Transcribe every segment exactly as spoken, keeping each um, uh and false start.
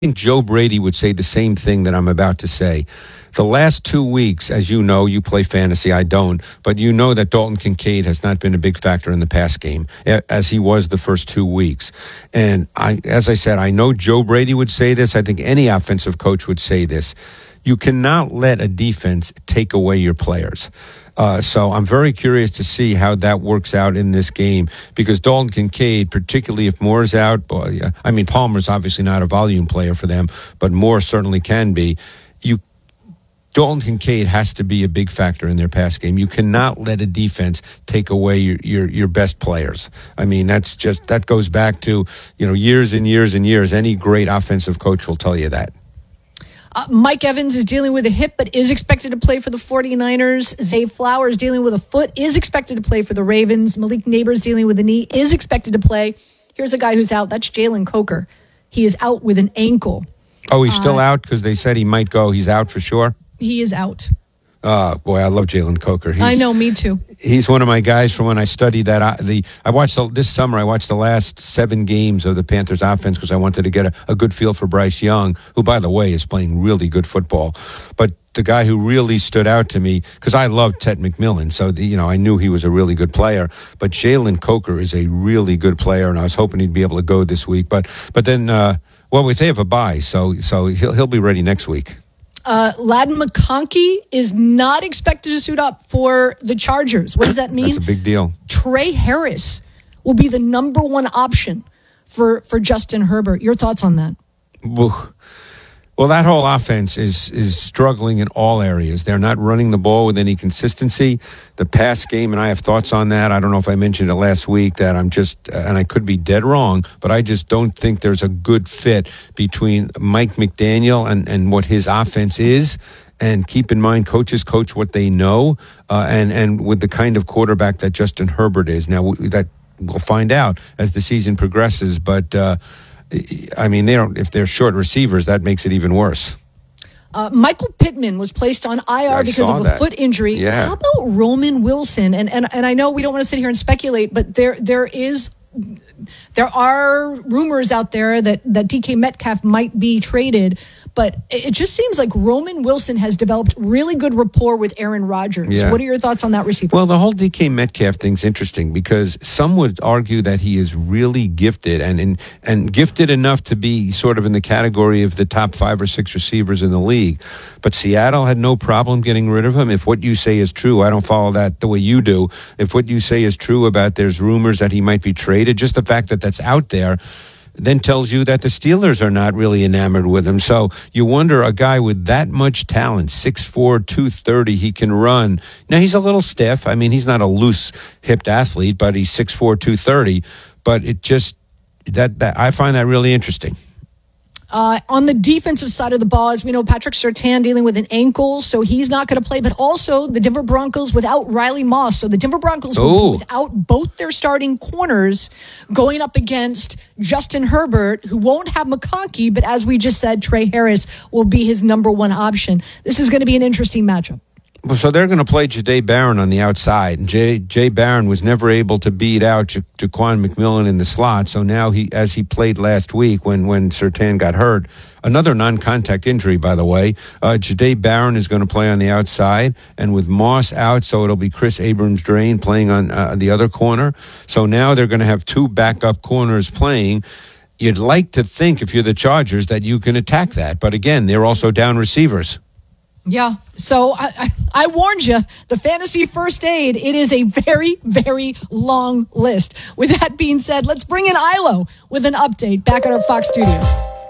think Joe Brady would say the same thing that I'm about to say. The last two weeks, as you know, you play fantasy, I don't, but you know that Dalton Kincaid has not been a big factor in the pass game, as he was the first two weeks. And I, as I said, I know Joe Brady would say this. I think any offensive coach would say this. You cannot let a defense take away your players. Uh, so I'm very curious to see how that works out in this game, because Dalton Kincaid, particularly if Moore's out, boy, I mean, Palmer's obviously not a volume player for them, but Moore certainly can be. You, Dalton Kincaid has to be a big factor in their pass game. You cannot let a defense take away your, your, your best players. I mean, that's just, that goes back to, you know, years and years and years. Any great offensive coach will tell you that. Uh, Mike Evans is dealing with a hip but is expected to play for the 49ers. Zay Flowers dealing with a foot, is expected to play for the Ravens. Malik Neighbors dealing with a knee, is expected to play. Here's a guy who's out. That's Jalen Coker. He is out with an ankle. Oh, he's still uh, out because they said he might go. He's out for sure? He is out. Oh, boy, I love Jalen Coker. He's, I know, me too. He's one of my guys from when I studied that. I, the I watched the, this summer. I watched the last seven games of the Panthers offense because I wanted to get a, a good feel for Bryce Young, who, by the way, is playing really good football. But the guy who really stood out to me, because I loved Ted McMillan, so you know I knew he was a really good player. But Jalen Coker is a really good player, and I was hoping he'd be able to go this week. But but then, uh, well, we say have a bye, so so he'll he'll be ready next week. Uh, Ladd McConkey is not expected to suit up for the Chargers. What does that mean? That's a big deal. Trey Harris will be the number one option for, for Justin Herbert. Your thoughts on that? Well, well, that whole offense is is struggling in all areas. They're not running the ball with any consistency. The pass game, and I have thoughts on that. I don't know if I mentioned it last week that I'm just, and I could be dead wrong, but I just don't think there's a good fit between Mike McDaniel and, and what his offense is. And keep in mind, coaches coach what they know, uh, and, and with the kind of quarterback that Justin Herbert is. Now, that we'll find out as the season progresses, but uh, I mean, they don't. If they're short receivers, that makes it even worse. Uh, Michael Pittman was placed on I R I because of a that. foot injury. Yeah. How about Roman Wilson? And and and I know we don't want to sit here and speculate, but there there is there are rumors out there that that D K Metcalf might be traded. But it just seems like Roman Wilson has developed really good rapport with Aaron Rodgers. Yeah. What are your thoughts on that receiver? Well, the whole D K Metcalf thing's interesting because some would argue that he is really gifted and, and and gifted enough to be sort of in the category of the top five or six receivers in the league. But Seattle had no problem getting rid of him. If what you say is true, I don't follow that the way you do. If what you say is true about there's rumors that he might be traded, just the fact that that's out there then tells you that the Steelers are not really enamored with him. So you wonder, a guy with that much talent, six four, two thirty, he can run. Now, he's a little stiff. I mean, he's not a loose-hipped athlete, but he's six four, two thirty. But it just, that, that I find that really interesting. Uh, on the defensive side of the ball, as we know, Patrick Surtain dealing with an ankle, so he's not going to play. But also the Denver Broncos without Riley Moss. So the Denver Broncos will be without both their starting corners going up against Justin Herbert, who won't have McConkey. But as we just said, Trey Harris will be his number one option. This is going to be an interesting matchup. Well, so they're going to play Jahdae Barron on the outside. And Jay, Jay Barron was never able to beat out Ja- Jaquan McMillan in the slot. So now, he, as he played last week when, when Surtain got hurt, another non-contact injury, by the way, uh, Jahdae Barron is going to play on the outside. And with Moss out, so it'll be Chris Abrams-Drain playing on uh, the other corner. So now they're going to have two backup corners playing. You'd like to think, if you're the Chargers, that you can attack that. But again, they're also down receivers. Yeah. So I, I, I warned you, the fantasy first aid, it is a very, very long list. With that being said, let's bring in Ilo with an update back at our Fox studios.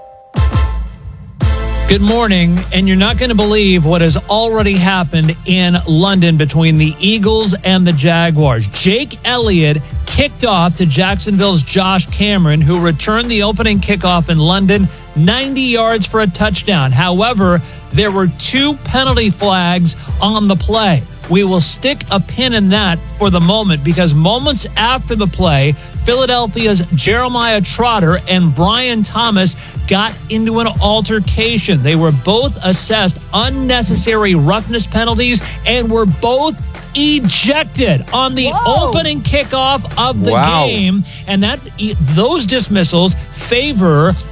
Good morning, and you're not going to believe what has already happened in London between the Eagles and the Jaguars. Jake Elliott kicked off to Jacksonville's Josh Cameron, who returned the opening kickoff in London, ninety yards for a touchdown. However, there were two penalty flags on the play. We will stick a pin in that for the moment because moments after the play, Philadelphia's Jeremiah Trotter and Brian Thomas got into an altercation. They were both assessed unnecessary roughness penalties and were both ejected on the Whoa. opening kickoff of the Wow. game. And that those dismissals favor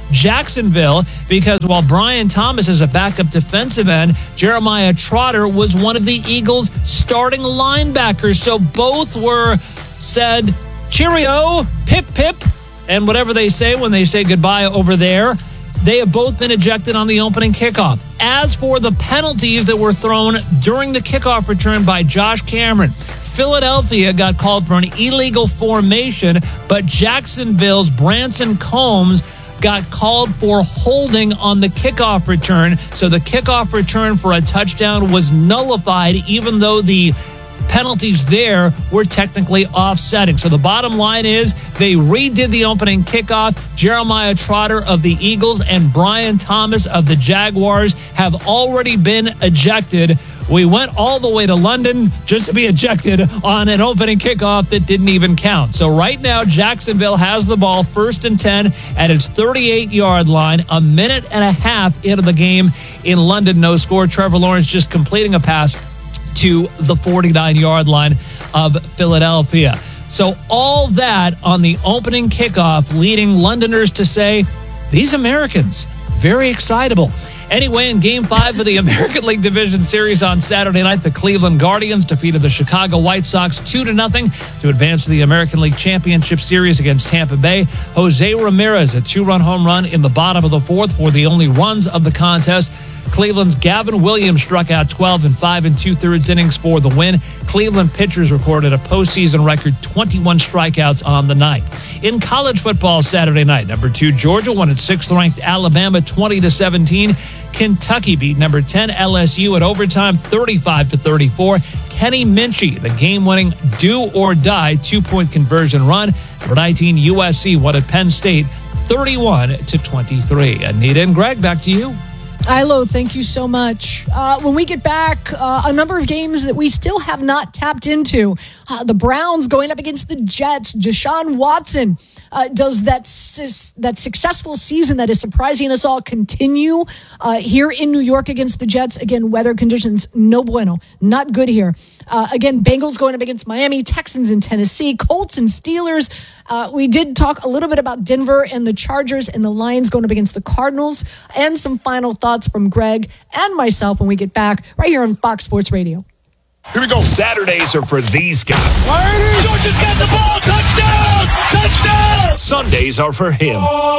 Jacksonville because while Brian Thomas is a backup defensive end, Jeremiah Trotter was one of the Eagles' starting linebackers. So both were said, cheerio, pip, pip, and whatever they say when they say goodbye over there. They have both been ejected on the opening kickoff. As for the penalties that were thrown during the kickoff return by Josh Cameron, Philadelphia got called for an illegal formation, but Jacksonville's Branson Combs got called for holding on the kickoff return. So the kickoff return for a touchdown was nullified, even though the penalties there were technically offsetting. So the bottom line is they redid the opening kickoff. Jeremiah Trotter of the Eagles and Brian Thomas of the Jaguars have already been ejected. We went all the way to London just to be ejected on an opening kickoff that didn't even count. So right now, Jacksonville has the ball first and ten at its thirty-eight-yard line, a minute and a half into the game in London. No score. Trevor Lawrence just completing a pass to the forty-nine-yard line of Philadelphia. So all that on the opening kickoff, leading Londoners to say, these Americans, very excitable. Anyway, in Game five of the American League Division Series on Saturday night, the Cleveland Guardians defeated the Chicago White Sox two to nothing to advance to the American League Championship Series against Tampa Bay. Jose Ramirez, a two-run home run in the bottom of the fourth for the only runs of the contest. Cleveland's Gavin Williams struck out twelve and five and two-thirds innings for the win. Cleveland pitchers recorded a postseason record twenty-one strikeouts on the night. In college football Saturday night, number two Georgia won its sixth-ranked Alabama twenty to seventeen. Kentucky beat number ten L S U at overtime thirty-five to thirty-four. Kenny Minchie, the game-winning do-or-die two-point conversion run. Number nineteen U S C won at Penn State thirty-one to twenty-three. Anita and Greg, back to you. Ilo, thank you so much. Uh, when we get back, uh, a number of games that we still have not tapped into. Uh, the Browns going up against the Jets. Deshaun Watson. Uh, does that sis- that successful season that is surprising us all continue uh, here in New York against the Jets? Again, weather conditions, no bueno. Not good here. Uh, again, Bengals going up against Miami, Texans and Tennessee, Colts and Steelers. Uh, we did talk a little bit about Denver and the Chargers and the Lions going up against the Cardinals, and some final thoughts from Greg and myself when we get back right here on Fox Sports Radio. Here we go. Saturdays are for these guys. Ladies, Georgia's got the ball. Touchdown! Touchdown! Sundays are for him.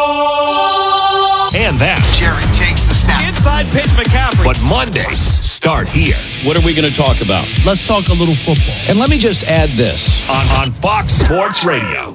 And that. Jerry takes the snap. Inside pitch, McCaffrey. But Mondays start here. What are we going to talk about? Let's talk a little football. And let me just add this. On, on Fox Sports Radio.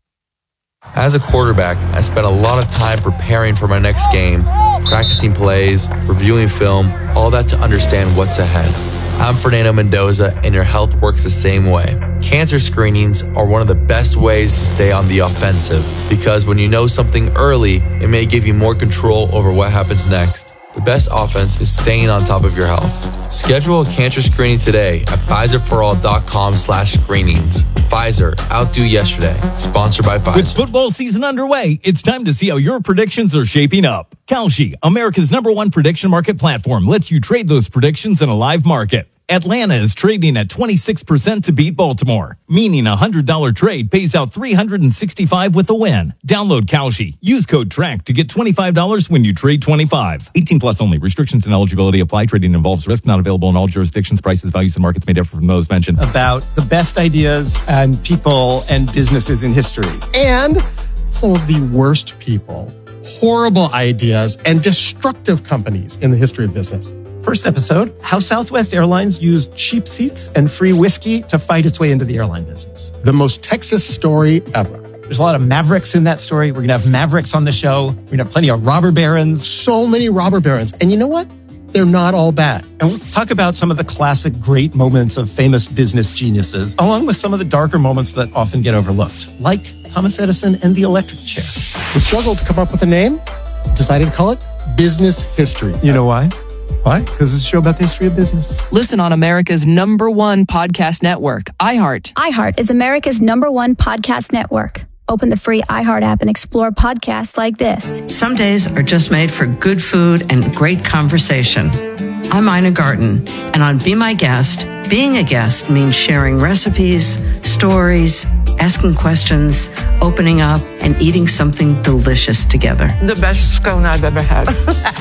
As a quarterback, I spent a lot of time preparing for my next game, practicing plays, reviewing film, all that to understand what's ahead. I'm Fernando Mendoza, and your health works the same way. Cancer screenings are one of the best ways to stay on the offensive, because when you know something early, it may give you more control over what happens next. The best offense is staying on top of your health. Schedule a cancer screening today at Pfizerforall.com slash screenings. Pfizer, outdo yesterday. Sponsored by Pfizer. With football season underway, it's time to see how your predictions are shaping up. Kalshi, America's number one prediction market platform, lets you trade those predictions in a live market. Atlanta is trading at twenty-six percent to beat Baltimore, meaning a one hundred dollars trade pays out three hundred sixty-five dollars with a win. Download Kalshi. Use code TRACK to get twenty-five dollars when you trade twenty-five. eighteen plus only. Restrictions and eligibility apply. Trading involves risk, not available in all jurisdictions. Prices, values, and markets may differ from those mentioned. About the best ideas and people and businesses in history. And some of the worst people, horrible ideas, and destructive companies in the history of business. First episode, how Southwest Airlines used cheap seats and free whiskey to fight its way into the airline business. The most Texas story ever. There's a lot of mavericks in that story. We're going to have mavericks on the show. We're going to have plenty of robber barons. So many robber barons. And you know what? They're not all bad. And we'll talk about some of the classic great moments of famous business geniuses, along with some of the darker moments that often get overlooked, like Thomas Edison and the electric chair. We struggled to come up with a name, decided to call it Business History. You know why? Why? Because it's a show about the history of business. Listen on America's number one podcast network, iHeart. iHeart is America's number one podcast network. Open the free iHeart app and explore podcasts like this. Some days are just made for good food and great conversation. I'm Ina Garten, and on Be My Guest, being a guest means sharing recipes, stories, asking questions, opening up, and eating something delicious together. The best scone I've ever had.